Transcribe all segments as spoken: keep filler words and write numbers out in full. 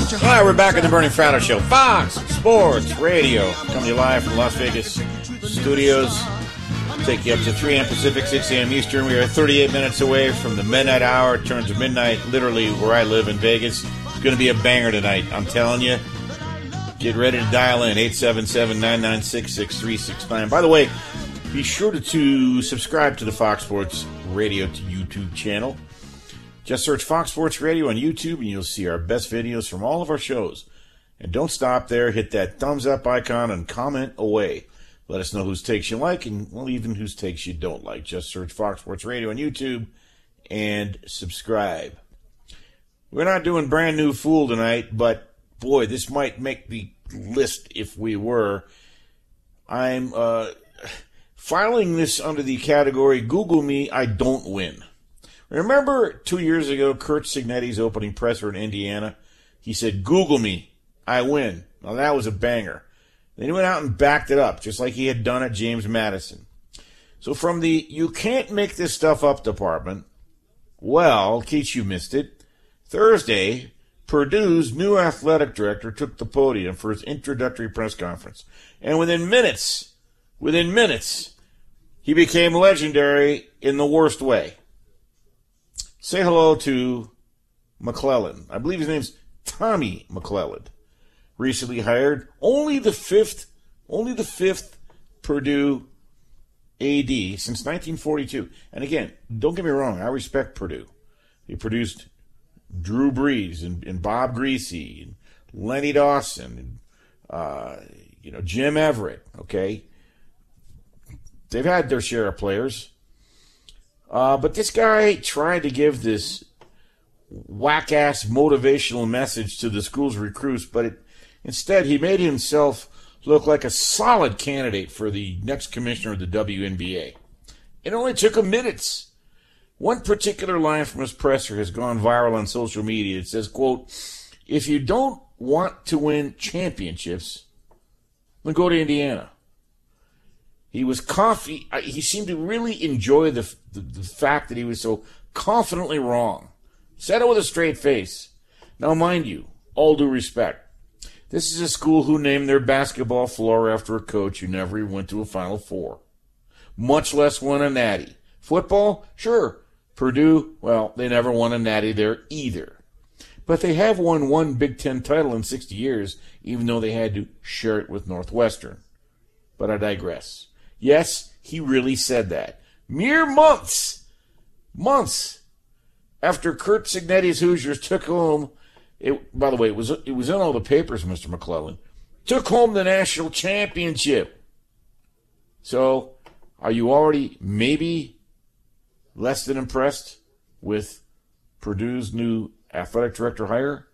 All right, we're back at the Bernie Fratto Show. Fox Sports Radio. Coming to you live from Las Vegas studios. Take you up to three a.m. Pacific, six a.m. Eastern. We are thirty-eight minutes away from the midnight hour. It turns to midnight, literally, where I live in Vegas. It's going to be a banger tonight. I'm telling you. Get ready to dial in. eight seven seven, nine nine six, six three six nine. By the way, be sure to, to subscribe to the Fox Sports Radio YouTube channel. Just search Fox Sports Radio on YouTube, and you'll see our best videos from all of our shows. And don't stop there. Hit that thumbs up icon and comment away. Let us know whose takes you like and, well, even whose takes you don't like. Just search Fox Sports Radio on YouTube and subscribe. We're not doing Brand New Fool tonight, but, boy, this might make the list if we were. I'm uh, filing this under the category Google Me, I Don't Win. Remember two years ago, Curt Cignetti's opening presser in Indiana? He said, Google me, I win. Now, that was a banger. Then he went out and backed it up, just like he had done at James Madison. So from the you can't make this stuff up department, well, in case you missed it, Thursday, Purdue's new athletic director took the podium for his introductory press conference. And within minutes, within minutes, he became legendary in the worst way. Say hello to McClellan. I believe his name's Tommy McClellan. Recently hired, only the fifth, only the fifth Purdue A D since nineteen forty-two. And again, don't get me wrong, I respect Purdue. He produced Drew Brees and, and Bob Greasy and Lenny Dawson and uh, you know Jim Everett. Okay, they've had their share of players. Uh, but this guy tried to give this whack-ass motivational message to the school's recruits, but it, instead he made himself look like a solid candidate for the next commissioner of the W N B A. It only took him minutes. One particular line from his presser has gone viral on social media. It says, quote, if you don't want to win championships, then go to Indiana. He was coffee. He seemed to really enjoy the, the the fact that he was so confidently wrong. Said it with a straight face. Now, mind you, all due respect, this is a school who named their basketball floor after a coach who never even went to a Final Four, much less won a natty. Football, sure. Purdue, well, they never won a natty there either. But they have won one Big Ten title in sixty years, even though they had to share it with Northwestern. But I digress. Yes, he really said that. Mere months, months after Curt Cignetti's Hoosiers took home, it, by the way, it was it was in all the papers, Mister McClellan, took home the national championship. So, are you already maybe less than impressed with Purdue's new athletic director hire?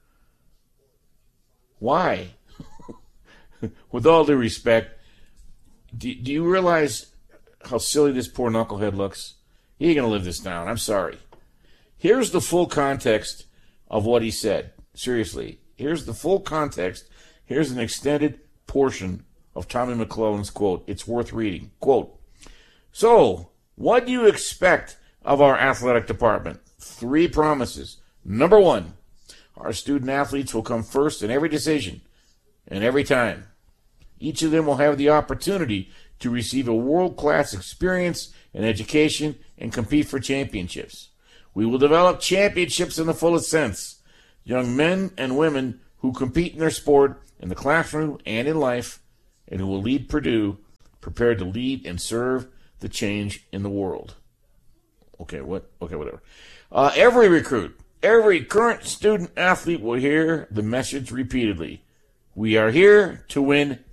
Why? With all due respect, Do, do you realize how silly this poor knucklehead looks? He ain't going to live this down. I'm sorry. Here's the full context of what he said. Seriously. Here's the full context. Here's an extended portion of Tommy McClellan's quote. It's worth reading. Quote, so, what do you expect of our athletic department? Three promises. Number one, our student athletes will come first in every decision and every time. Each of them will have the opportunity to receive a world-class experience and education and compete for championships. We will develop championships in the fullest sense. Young men and women who compete in their sport, in the classroom and in life, and who will lead Purdue, prepared to lead and serve the change in the world. Okay, what? Okay, whatever. Uh, every recruit, every current student athlete will hear the message repeatedly. We are here to win